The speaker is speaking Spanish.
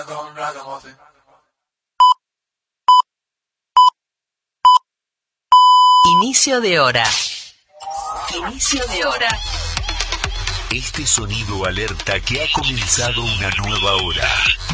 Inicio de hora. Inicio de hora. Este sonido alerta que ha comenzado una nueva hora.